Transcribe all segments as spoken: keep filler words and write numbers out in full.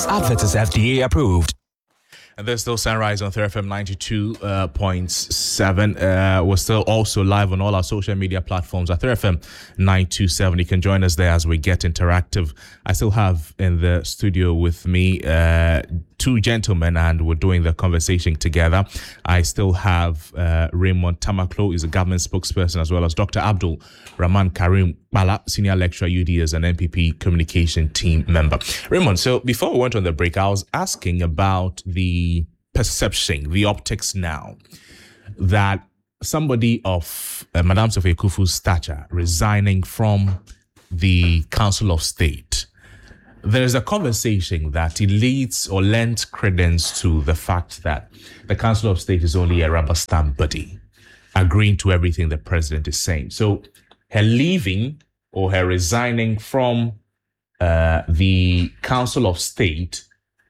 This advert is F D A approved. And there's still Sunrise on Third F M ninety-two point seven. Uh, we're still also live on all our social media platforms at Third F M nine two seven. You can join us there as we get interactive. I still have in the studio with me uh, two gentlemen, and we're doing the conversation together. I still have uh, Raymond Tamaklo, is a government spokesperson, as well as Doctor Abdul Rahman Karim Bala, senior lecturer, U D as an N P P communication team member. Raymond, so before we went on the break, I was asking about the perception, the optics now, that somebody of uh, Madame Sophie Kufuor's stature resigning from the Council of State, there's a conversation that it leads or lends credence to the fact that the Council of State is only a rubber stamp body, agreeing to everything the president is saying. So her leaving or her resigning from uh, the Council of State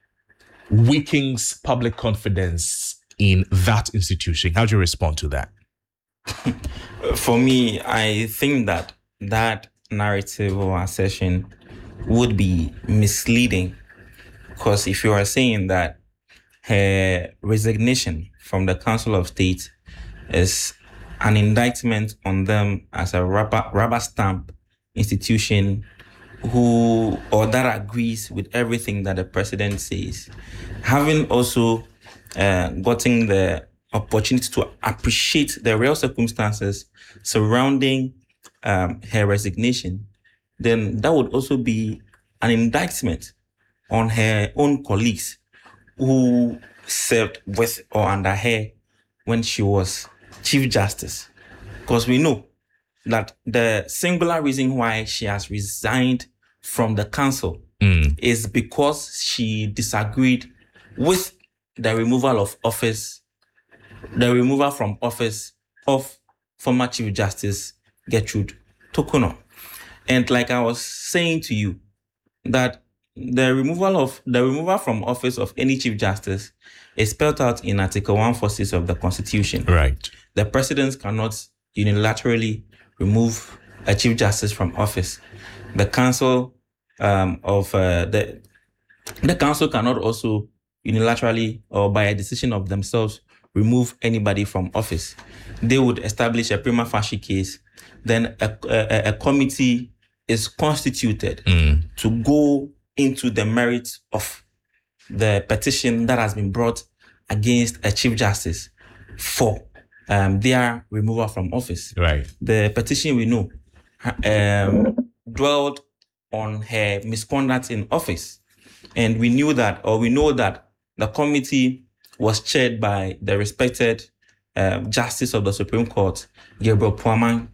weakens public confidence in that institution. How do you respond to that? For me, I think that that narrative or assertion would be misleading, because if you are saying that her resignation from the Council of State is an indictment on them as a rubber, rubber stamp institution who or that agrees with everything that the president says, having also uh, gotten the opportunity to appreciate the real circumstances surrounding um, her resignation, then that would also be an indictment on her own colleagues who served with or under her when she was Chief Justice. Because we know that the singular reason why she has resigned from the council mm. is because she disagreed with the removal of office, the removal from office of former Chief Justice Gertrude Torkornoo. And like I was saying to you, that the removal of the removal from office of any Chief Justice is spelled out in Article one forty-six of the Constitution. Right. The president cannot unilaterally remove a Chief Justice from office. The council um, of uh, the the council cannot also unilaterally or by a decision of themselves remove anybody from office. They would establish a prima facie case. Then a, a, a committee is constituted mm. to go into the merits of the petition that has been brought against a Chief Justice for um, their removal from office. Right. The petition, we know, um, dwelled on her misconduct in office. And we knew that, or we know that the committee was chaired by the respected uh, Justice of the Supreme Court, Gabriel Puaman,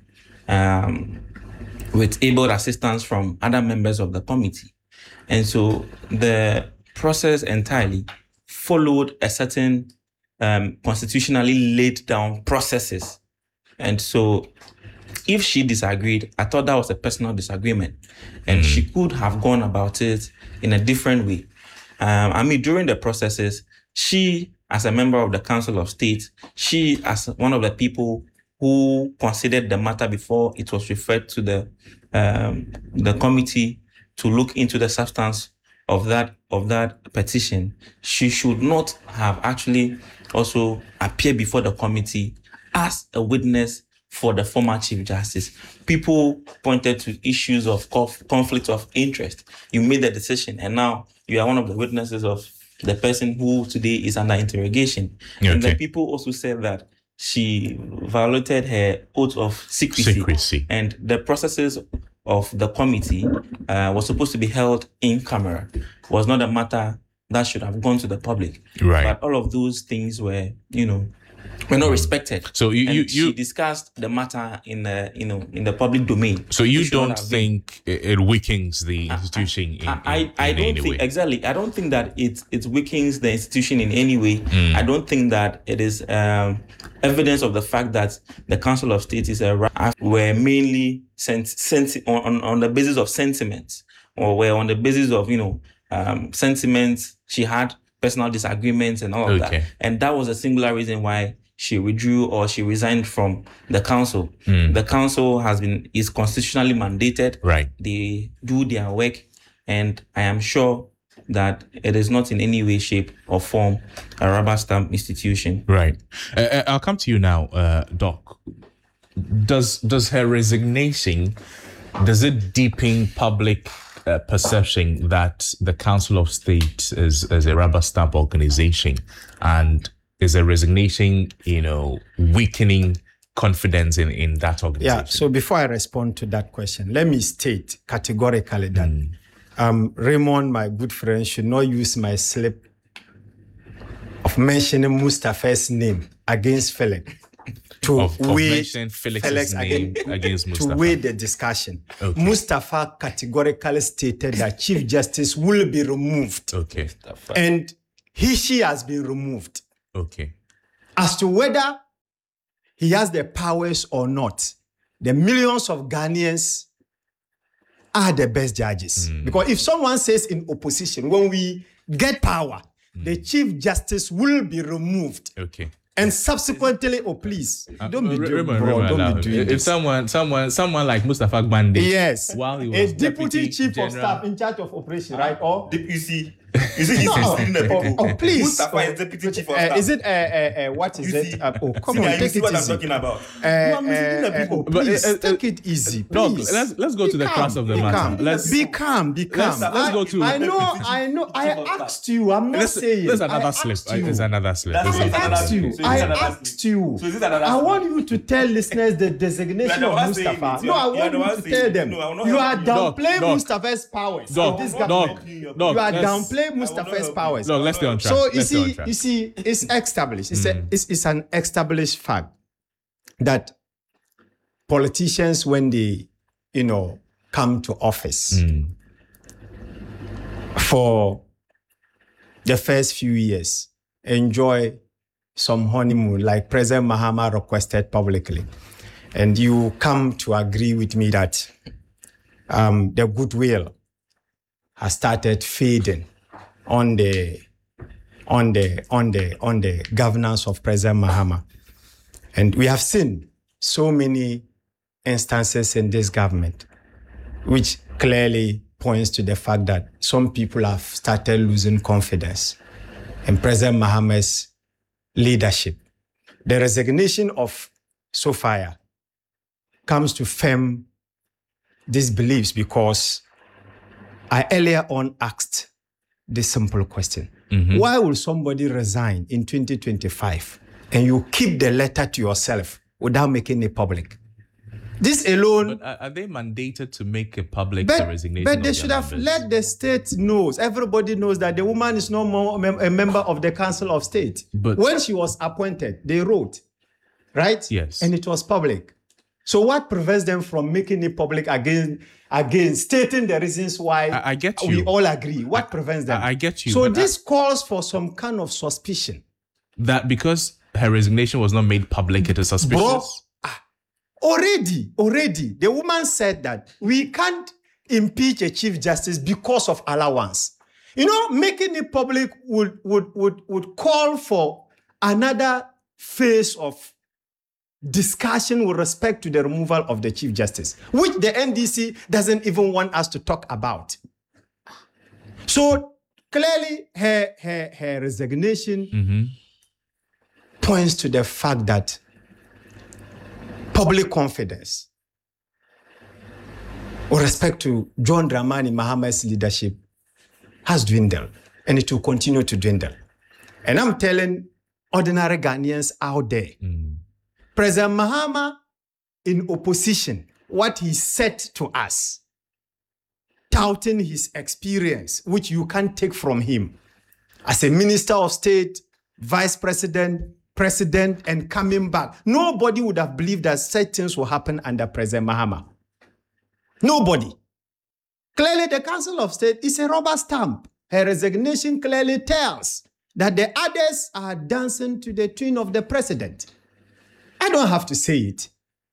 um, with able assistance from other members of the committee. And so the process entirely followed a certain um, constitutionally laid down processes. And so if she disagreed, I thought that was a personal disagreement, and mm. she could have gone about it in a different way. Um, I mean, during the processes, she, as a member of the Council of State, she, as one of the people who considered the matter before it was referred to the um, the committee to look into the substance of that of that petition, she should not have actually also appeared before the committee as a witness for the former Chief Justice. People pointed to issues of conflict of interest. You made the decision, and now you are one of the witnesses of the person who today is under interrogation. Okay. And the people also said that she violated her oath of secrecy. secrecy. And the processes of the committee uh, was supposed to be held in camera. It was not a matter that should have gone to the public. Right. But all of those things were, you know, were not respected. So you, and you, she you discussed the matter in the, you know, in the public domain. So you don't think been. it weakens the institution I, I, in, in, I, I in don't any think way? Exactly. I don't think that it it weakens the institution in any way. Mm. I don't think that it is um, evidence of the fact that the Council of State is a were mainly sent, sent on, on the basis of sentiments, or were on the basis of, you know, um, sentiments. She had personal disagreements and all of okay. that, and that was a singular reason why she withdrew or she resigned from the council. Mm. The council has been is constitutionally mandated. Right. They do their work, and I am sure that it is not in any way, shape, or form a rubber stamp institution. Right. Uh, I'll come to you now, uh, Doc. Does does her resignation, does it deepen public uh, perception that the Council of State is, is a rubber stamp organization, and is a resignation, you know, weakening confidence in, in that organization? Yeah, so before I respond to that question, let me state categorically that mm. um, Raymond, my good friend, should not use my slip of mentioning Mustafa's name against Felix to of, weigh of Felix's Felix name against, against Mustafa. To weigh the discussion. Okay. Mustafa categorically stated that Chief Justice will be removed. Okay. And he, she has been removed. Okay. As to whether he has the powers or not, the millions of Ghanaians are the best judges. Mm. Because if someone says in opposition, when we get power, mm. the Chief Justice will be removed. Okay. And subsequently, oh please, uh, don't be doing, remember, bro, remember don't be doing if this. someone, someone, someone like Mustafa Gbande, yes, while he was a deputy, deputy chief general, of staff in charge of operation, right? Or you see, you see, he's no. stealing the people. Oh, oh, please, Mustafa is deputy chief of uh, staff. Is it uh, uh, uh, what is you it? See, uh, oh, come see, on, you take see it what easy. I'm talking about. Uh, you are misleading the uh, people. uh, please, but, uh, uh, take it easy. No, please. let's let's go be to the calm, crux of the be matter. Calm. Let's be calm. Be calm. Let's, let's go to. I, I know. I know. I asked you. I'm not let's, saying. There's another I slip. You. There's another slip. That's I another asked slip. you. So I asked you. So is it another I slip? want you to tell listeners the designation of Mustafa. No, I want you to tell them. No, you are you. downplaying Dog, Mustafa's powers. Dog, in this dog, government. dog, You are let's- downplaying Mustafa's powers. No, let's stay on track. So you let's stay on see, track. you see, it's established. It's, Mm. a, it's, it's an established fact that politicians, when they, you know, come to office Mm. for the first few years, enjoy some honeymoon, like President Mahama requested publicly, and you come to agree with me that um, the goodwill has started fading on the on the on the on the governance of President Mahama. And we have seen so many instances in this government which clearly points to the fact that some people have started losing confidence in President Mahama's leadership. The resignation of Sophia comes to firm these beliefs, because I earlier on asked this simple question. Mm-hmm. Why will somebody resign in twenty twenty-five and you keep the letter to yourself without making it public? This alone... But are they mandated to make a public but, resignation? But they should have members? let the state know. Everybody knows that the woman is no more a member of the Council of State. But when she was appointed, they wrote, right? Yes. And it was public. So what prevents them from making it public again, again stating the reasons why I, I get you. we all agree? What I, prevents them? I, I get you. So this I, calls for some kind of suspicion. That because her resignation was not made public, it is suspicious? Bro, ah, already, already, the woman said that we can't impeach a Chief Justice because of allowance. You know, making it public would, would, would, would call for another phase of discussion with respect to the removal of the Chief Justice, which the N D C doesn't even want us to talk about. So clearly, her, her, her resignation mm-hmm. points to the fact that public confidence with respect to John Dramani Mahama's leadership has dwindled, and it will continue to dwindle. And I'm telling ordinary Ghanaians out there, mm. President Mahama in opposition, what he said to us, touting his experience, which you can't take from him, as a minister of state, vice president, president, and coming back. Nobody would have believed that such things will happen under President Mahama. Nobody. Clearly, the Council of State is a rubber stamp. Her resignation clearly tells that the others are dancing to the tune of the president. I don't have to say it.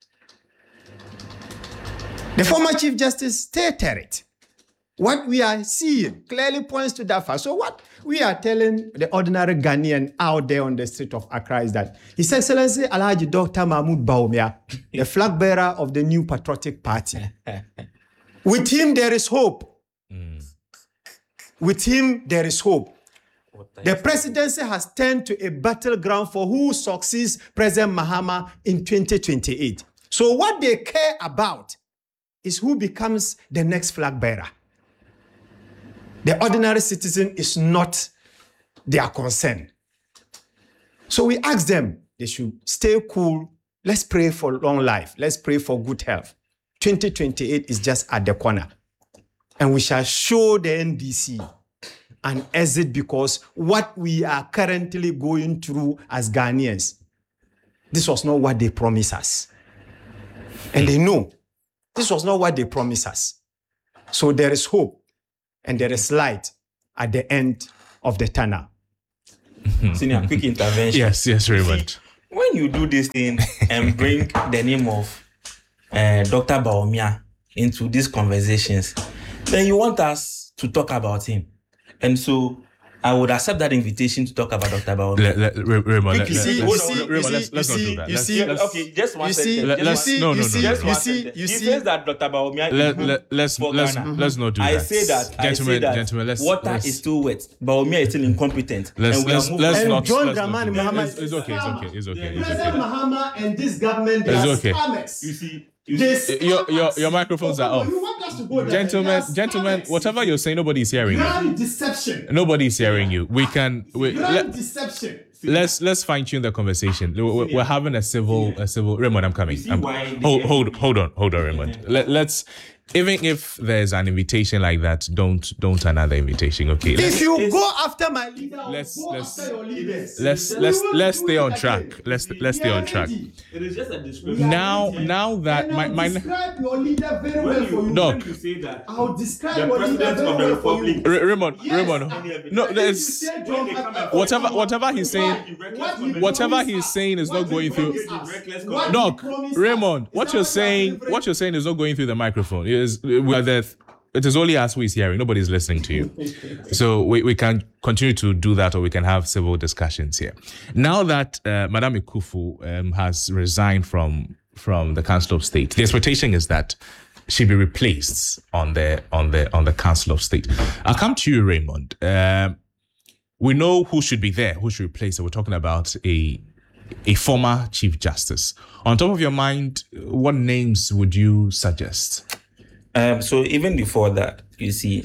The former Chief Justice stated it. What we are seeing clearly points to that fact. So what we are telling the ordinary Ghanaian out there on the street of Accra is that His Excellency Alhaji Doctor Mahmoud Bawumia, the flag bearer of the New Patriotic Party, with him there is hope. Mm. with him, there is hope. The presidency has turned to a battleground for who succeeds President Mahama in twenty twenty-eight. So what they care about is who becomes the next flag bearer. The ordinary citizen is not their concern. So we ask them, they should stay cool. Let's pray for long life. Let's pray for good health. twenty twenty-eight is just at the corner. And we shall show the N D C an exit, because what we are currently going through as Ghanaians, this was not what they promised us. And they know this was not what they promised us. So there is hope and there is light at the end of the tunnel. Senior, quick intervention. Yes, yes, Raymond. See, when you do this thing and bring the name of uh, Doctor Bawumia into these conversations, then you want us to talk about him. And so I would accept that invitation to talk about Doctor Bawumia. Let, let, Raymond, let, You let, see, let's, you see, Raymond, you let's, see, let's you not do see, that. you Let's, see, let's, Okay, just one You second. see, Let- just let's- one you see, no, no, you no, see, no, Just no. you one see, second. you He see. says that Doctor Bawumia let, is good let, let's, for let's, Ghana. let's not do I that. say that, I Gentlemen, say that gentlemen, let's, water let's, is still wet. Bawumia is still incompetent. let's, and we let's, are moving let's on. And not, John let's not Dramani do that. Mahama It's, it's okay, it's okay, it's okay, it's President okay. Mahama and this government, they It's are okay. scammers. You see, you They see, Your, your, scammers. your microphones are Oh, off. you want us to go there? Gentlemen, They are gentlemen, scammers. whatever you're saying, nobody's hearing you. Grand deception. Nobody's hearing you. We can, we, Grand let, deception. let's let's fine tune the conversation. We're, we're having a civil, a civil. Raymond, I'm coming. see I'm, why they- hold, hold, hold on, hold on, Raymond. Let, let's. Even if there's an invitation like that, don't don't another invitation. Okay. Let's If you go after my leader, let's- go let's- after your leaders. let's We let's will let's do stay it on again. track. Let's let's stay on track. it is just a description. Now now that And my I'll my describe your leader very well for you. Doc. you say that I'll describe the your leader president very of the well for you. republic, Ra- Raymond Yes, Raymond. and No, if you there's say John Atta- whatever whatever he's saying. What he Whatever promised he's us, saying is what not he going through. promised us, Reckless what he Doc, promised us. Raymond, Is what that you're you are saying, delivering? what you're saying is not going through the microphone. It is we are the, it is only us who is hearing. Nobody's listening to you. So we, we can continue to do that, or we can have civil discussions here. Now that uh, Madame Ekufu um, has resigned from from the Council of State, the expectation is that she be replaced on the on the on the Council of State. I'll come to you, Raymond. Um, we know who should be there, who should replace her. We're talking about a a former Chief Justice. On top of your mind, what names would you suggest? Um, so even before that, you see,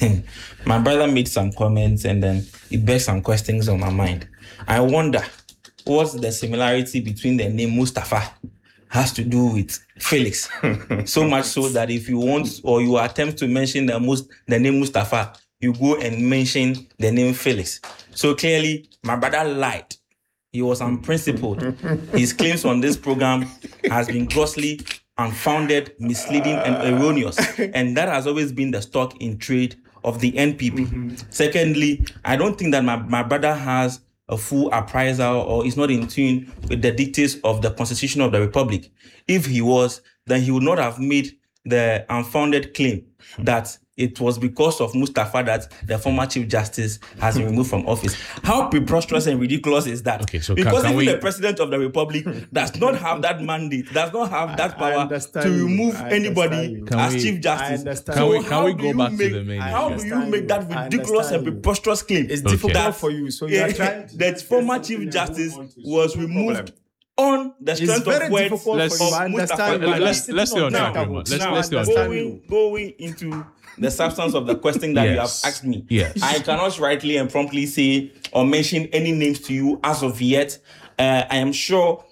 my brother made some comments and then it begs some questions on my mind. I wonder what's the similarity between the name Mustafa has to do with Felix. So much so that if you want or you attempt to mention the most the name Mustafa, you go and mention the name Felix. So clearly, my brother lied. He was unprincipled. His claims on this program has been grossly unfounded, misleading, and erroneous. And that has always been the stock in trade of the N P P. Mm-hmm. Secondly, I don't think that my, my brother has a full appraisal or is not in tune with the dictates of the Constitution of the Republic. If he was, then he would not have made the unfounded claim that it was because of Mustafa that the former Chief Justice has been removed from office. How preposterous and ridiculous is that? Okay, so can- because can even we- the President of the Republic does not have that mandate, does not have that I power understand to you. remove I anybody understand you. Can as we- Chief I Justice. understand Can So we- can how we do go you back to make, the main How issue? do you I make that understand ridiculous you. and preposterous claim? It's Okay. difficult That- for you. So you are trying to that just former get Chief something Justice and move on to was solve the removed problem. on the It's strength very of words difficult Let's- for you. I of Mustafa understand. Bali. Let's- let's stay on Now, track, Raymond. Let's- now, let's stay on track. going, going into the substance of the question that you have Yes. asked me. Yes. I cannot rightly and promptly say or mention any names to you as of yet. Uh, I am sure